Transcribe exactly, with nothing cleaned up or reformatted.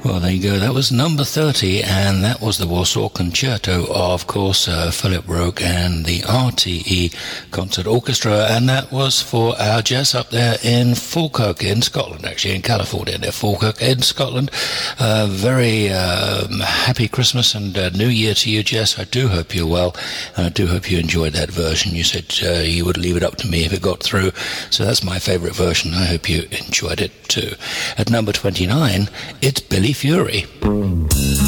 Well, there you go. That was number thirty, and that was the Warsaw Concerto, of course, uh, Philip Roke and the R T E Concert Orchestra, and that was for our jazz up there in Falkirk, in Scotland, actually, in California, near Falkirk, in Scotland. Uh, very um, happy Christmas and uh, New Year to you, Jess. I do hope you're well, and I do hope you enjoyed that version. You said uh, you would leave it up to me if it got through, so that's my favourite version. I hope you enjoyed it too. At number twenty-nine, it's Billy Fury.